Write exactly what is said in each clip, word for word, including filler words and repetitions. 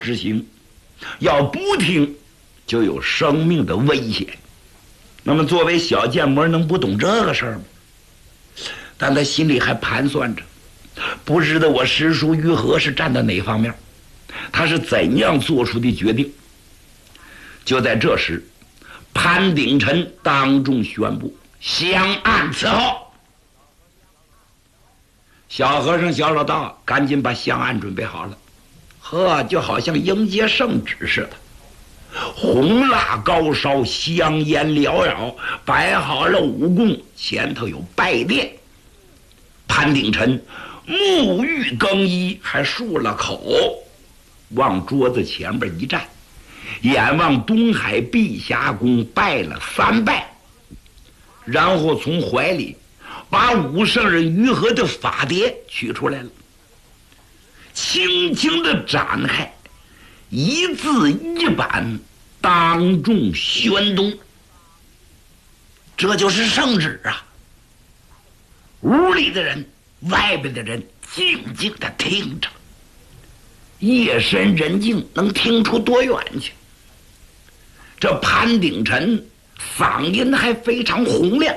执行，要不听，就有生命的危险。那么，作为小建模，能不懂这个事儿吗？但他心里还盘算着，不知道我师叔于和是站在哪方面，他是怎样做出的决定。就在这时，潘鼎臣当众宣布香案伺候。小和尚、小老道赶紧把香案准备好了，呵，就好像迎接圣旨似的。红蜡高烧，香烟缭绕，摆好了五供，前头有拜殿。潘鼎臣沐浴更衣，还漱了口，往桌子前边一站，眼望东海碧霞宫拜了三拜，然后从怀里把武圣人于和的法碟取出来了，轻轻地展开，一字一板当众宣读。这就是圣旨啊！屋里的人，外边的人静静地听着，夜深人静，能听出多远去？这潘鼎臣嗓音还非常洪亮。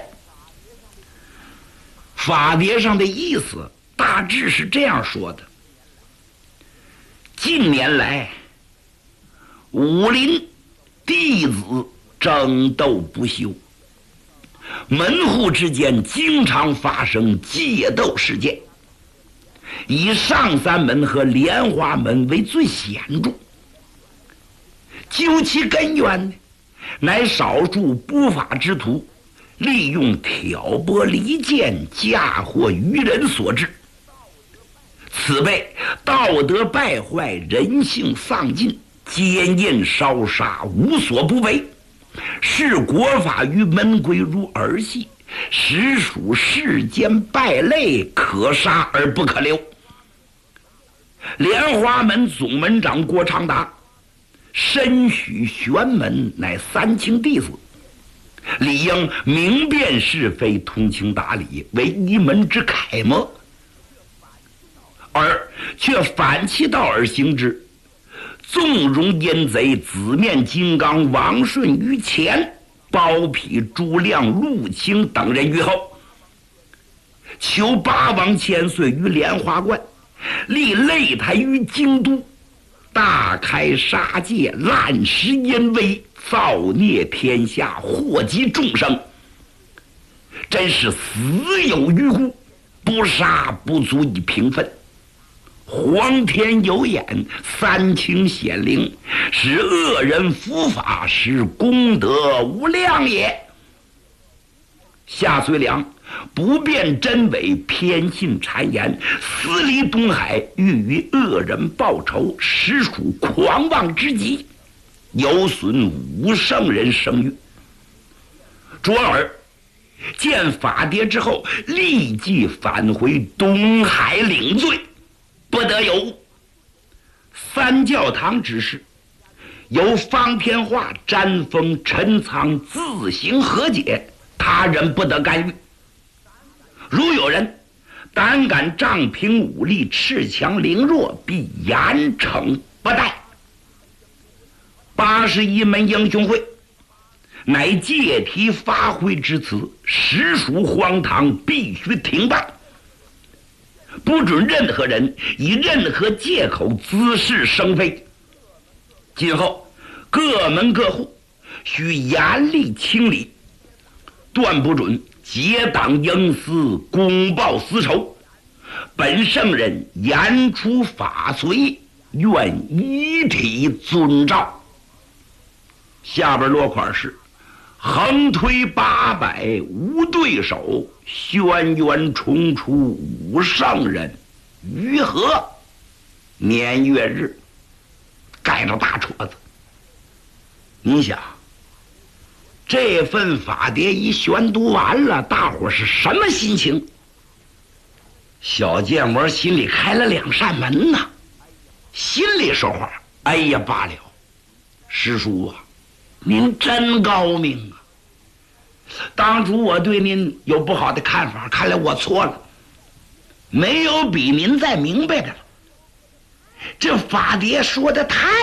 法碟上的意思大致是这样说的：近年来，武林弟子争斗不休，门户之间经常发生械斗事件，以上三门和莲花门为最显著。究其根源呢，乃少数不法之徒利用挑拨离间、嫁祸于人所致。此辈道德败坏，人性丧尽，奸淫烧杀，无所不为，视国法于门规如儿戏，实属世间败类，可杀而不可留。莲花门总门长郭长达身许玄门，乃三清弟子，理应明辨是非，通情达理，为一门之楷模，而却反其道而行之，纵容阴贼紫面金刚王顺于前，包庇朱亮、陆清等人于后，求八王千岁于莲花观，立擂台于京都，大开杀戒，滥施淫威，造孽天下，祸及众生，真是死有余辜，不杀不足以平分。皇天有眼，三清显灵，使恶人伏法，使功德无量也。夏遂良不辨真伪，偏信谗言，私离东海，欲与恶人报仇，实属狂妄之极，有损武圣人声誉。卓尔见法牒之后，立即返回东海领罪，不得有误。三教堂之事，由方天化、詹峰、陈仓自行和解，他人不得干预。如有人胆敢仗凭武力，恃强凌弱，必严惩不贷。八十一门英雄会乃借题发挥之词，实属荒唐，必须停办。不准任何人以任何借口滋事生非。今后各门各户需严厉清理，断不准结党营私，公报私仇。本圣人言出法随，愿一体遵照。下边落款是横推八百无对手，轩辕重出五圣人于和，年月日盖着大戳子。你想，这份法牒一宣读完了，大伙是什么心情？小建模心里开了两扇门呐，心里说话：哎呀，罢了，师叔啊，您真高明啊！当初我对您有不好的看法，看来我错了，没有比您再明白的了。 这法爹说的太